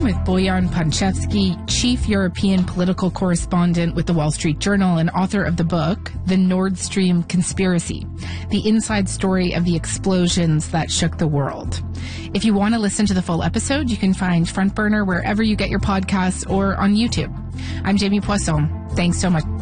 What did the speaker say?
with Bojan Pančevski, chief European political correspondent with the Wall Street Journal and author of the book, The Nord Stream Conspiracy, the inside story of the explosions that shook the world. If you want to listen to the full episode, you can find Front Burner wherever you get your podcasts or on YouTube. I'm Jamie Poisson. Thanks so much.